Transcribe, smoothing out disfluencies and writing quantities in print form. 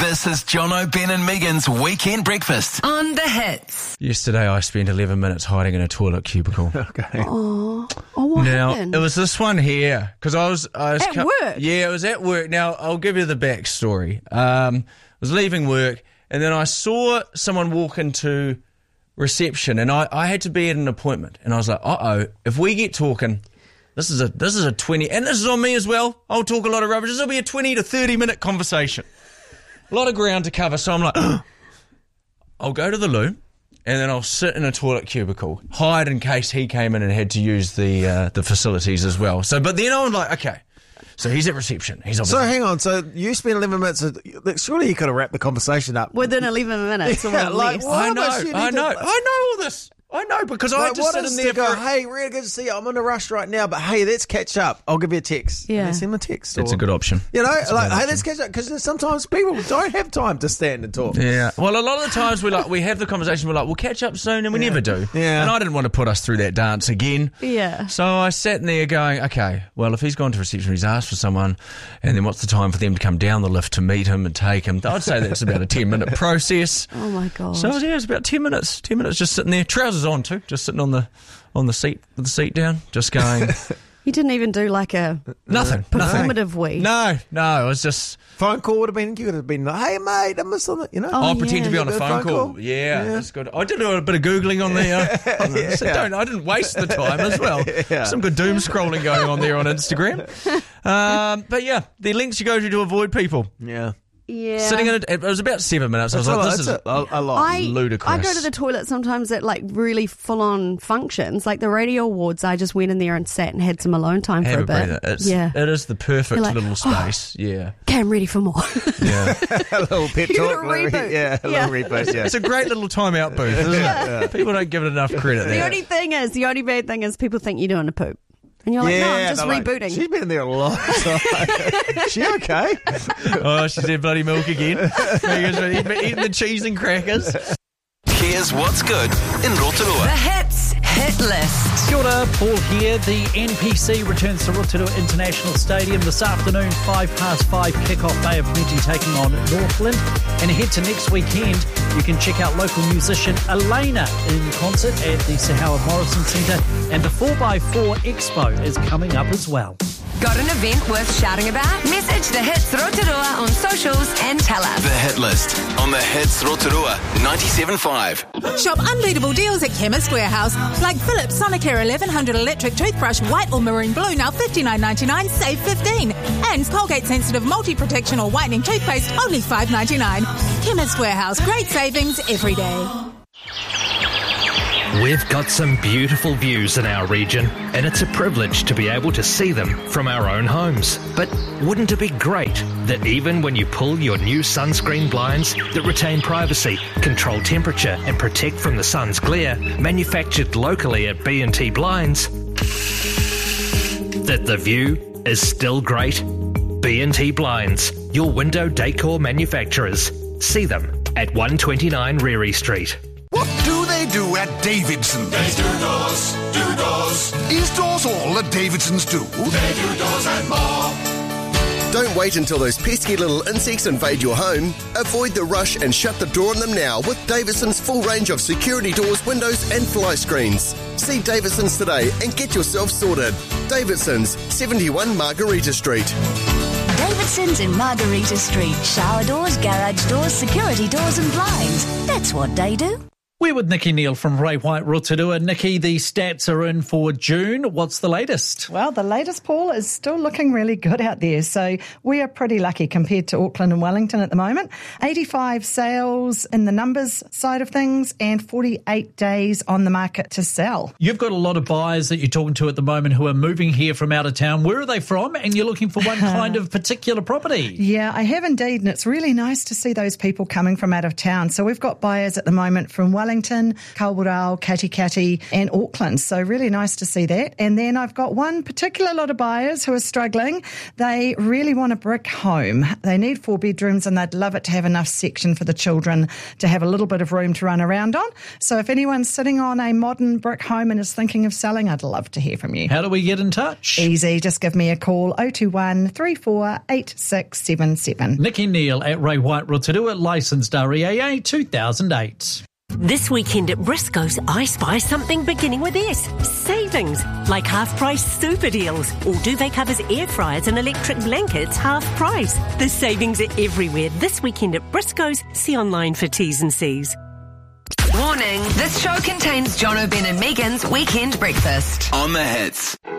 This is Jono, Ben and Megan's Weekend Breakfast on The Hits. Yesterday I spent 11 minutes hiding in a toilet cubicle. Okay. Oh, what happened? It was this one here, because I was At work? Yeah, it was at work. Now, I'll give you the backstory. I was leaving work, and then I saw someone walk into reception, and I had to be at an appointment, and I was like, if we get talking, this is a 20, and this is on me as well. I'll talk a lot of rubbish. This will be a 20 to 30 minute conversation. A lot of ground to cover, so I'm like, I'll go to the loo, and then I'll sit in a toilet cubicle, hide in case he came in and had to use the facilities as well. So, but then I was like, okay, so he's at reception. He's obviously... So hang on. So you spent 11 minutes. Surely you could have wrapped the conversation up Within 11 minutes. Or less. I know all this. I know, because I just sit in there go, hey, really good to see you. I'm in a rush right now, but hey, let's catch up. I'll give you a text. Yeah. And send them a text. It's a good option. You know, like, hey, let's catch up, because sometimes people don't have time to stand and talk. Yeah. Well, a lot of the times we have the conversation, we're like, we'll catch up soon, and we never do. Yeah. And I didn't want to put us through that dance again. Yeah. So I sat in there going, okay, well, if he's gone to reception, he's asked for someone, and then what's the time for them to come down the lift to meet him and take him? I'd say that's about a 10-minute process. Oh, my God. So, yeah, it's about 10 minutes. 10 minutes just sitting there, trousers on too, just sitting on the seat with the seat down, just going. You didn't even do like a Nothing. performative wee. No, it was just Phone call would have been, you could have been like, hey, mate, I missed something, you know? Oh, pretend to be on a Good phone call. Yeah, that's good. I did do a bit of Googling on the... So I didn't waste the time as well. Yeah. Some good doom scrolling going on there on Instagram. But yeah, the links you go to avoid people. Yeah. Yeah. Sitting in it was about 7 minutes. I was like, this is a lot. ludicrous. I go to the toilet sometimes at like really full-on functions, like the radio awards. I just went in there and sat and had some alone time for a bit. It is the perfect Like, little space. Yeah. Okay, I'm ready for more. Yeah. A little pep You talk. gotta reboot. Yeah, a little reboot, yeah. It's a great little timeout booth, isn't it? People don't give it enough credit The there. only bad thing is people think you're doing a poop. And you're like, no, I'm just rebooting. She's been in there a long time. She okay? Oh, she's had bloody milk again. Eating the cheese and crackers. Here's what's good in Rotorua. The Hits Hit List. Kia ora, Paul here. The NPC returns to Rotorua International Stadium this afternoon, 5:05 kick-off. Bay of Plenty taking on Northland. And ahead to next weekend, you can check out local musician Elena in concert at the Sir Howard Morrison Centre. And the 4x4 Expo is coming up as well. Got an event worth shouting about? Message The Hits Rotorua on socials and tell us. The Hit List on the Hits Rotorua 97.5. Shop unbeatable deals at Chemist Warehouse, like Philips Sonicare 1100 electric toothbrush, white or maroon blue, now $59.99, save $15. And Colgate Sensitive Multi-Protection or Whitening Toothpaste, only $5.99. Chemist Warehouse, great savings every day. We've got some beautiful views in our region, and it's a privilege to be able to see them from our own homes. But wouldn't it be great that even when you pull your new sunscreen blinds that retain privacy, control temperature and protect from the sun's glare, manufactured locally at B&T Blinds, that the view is still great? B&T Blinds, your window decor manufacturers. See them at 129 Reary Street. What do they do at Davidson's? They do doors, do doors. Is doors all that Davidson's do? They do doors and more. Don't wait until those pesky little insects invade your home. Avoid the rush and shut the door on them now with Davidson's full range of security doors, windows and fly screens. See Davidson's today and get yourself sorted. Davidson's, 71 Margarita Street. Davidson's in Margarita Street. Shower doors, garage doors, security doors and blinds. That's what they do. We're with Nikki Neal from Ray White Rotorua. Nikki, the stats are in for June. What's the latest? Well, the latest, Paul, is still looking really good out there. So we are pretty lucky compared to Auckland and Wellington at the moment. 85 sales in the numbers side of things and 48 days on the market to sell. You've got a lot of buyers that you're talking to at the moment who are moving here from out of town. Where are they from? And you're looking for one kind of particular property. Yeah, I have indeed. And it's really nice to see those people coming from out of town. So we've got buyers at the moment from Wellington, Wellington, Kawerau, Katikati and Auckland. So really nice to see that. And then I've got one particular lot of buyers who are struggling. They really want a brick home. They need 4 bedrooms and they'd love it to have enough section for the children to have a little bit of room to run around on. So if anyone's sitting on a modern brick home and is thinking of selling, I'd love to hear from you. How do we get in touch? Easy. Just give me a call, 021 34 8677. Nikki Neal at Ray White Rotorua, licensed REAA 2008. This weekend at Briscoe's, I spy something beginning with S. Savings, like half-price super deals. All duvet covers, air fryers and electric blankets, half price. The savings are everywhere this weekend at Briscoe's. See online for T's and C's. Warning, this show contains John O'Ben and Megan's Weekend Breakfast. On the Hits.